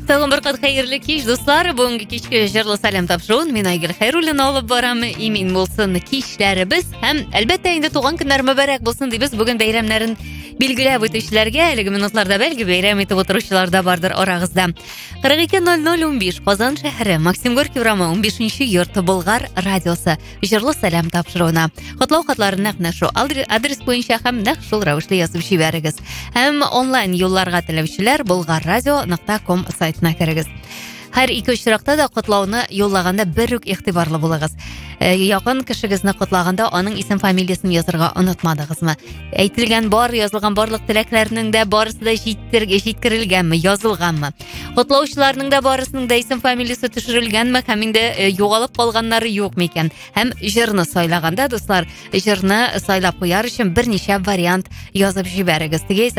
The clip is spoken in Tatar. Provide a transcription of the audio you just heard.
Тагын бер кат хәерле кич, дуслар. Бүгенге кичке җырлы сәлам тапшыруын мин Айгөл Хәйруллина алып барам. Имин булсын кичләребез һәм әлбәттә инде туган көннәр мөбарәк булсын дибез. Бүген бәйрәмнәрен билгеләп үтүчеләргә, әлеге минутларда бәлки бәйрәм итеп утыручылар да бардыр арагызда. 42:00:15 Казан шәһәре, Максим Горький урамы, 15-нче йорт, Болгар радиосы җырлы сәлам тапшыруына. Котлау хатларын нәкъ шул адрес буенча һәм нәкъ шул рәвешле язып җибәрегез. Һәм онлайн юлларга теләүчеләр bulgarradio.com сайтына керегез. Һәр ике очракта да котлауны юллаганда бер үк игътибарлы булыгыз. Якын кешегезне котлаганда аның исем фамилиясын язырга онытмадыгызмы? Әйтелгән язылган барлык теләкләрнең дә барысы да җиткерелгәнме, язылганмы? Котлаучыларның да барысының да исем фамилиясе төшерелгәнме һәм инде югалып калганнары юкмы икән? Һәм җырны сайлаганда, дуслар, җырны сайлап куяр өчен берничә вариант язып җибәрегез. Теге